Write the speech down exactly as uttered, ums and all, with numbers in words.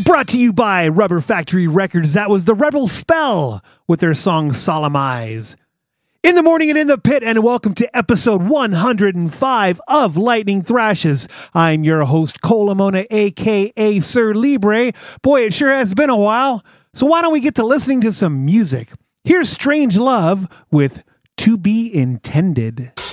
Brought to you by Rubber Factory Records. That was the Rebel Spell with their song Solemn Eyes. In the morning and in the pit, and welcome to episode one hundred five of Lightning Thrashes. I'm your host, Cole Amona, aka Sir Libre. Boy, it sure has been a while. So why don't we get to listening to some music? Here's Strange Love with To Be Intended.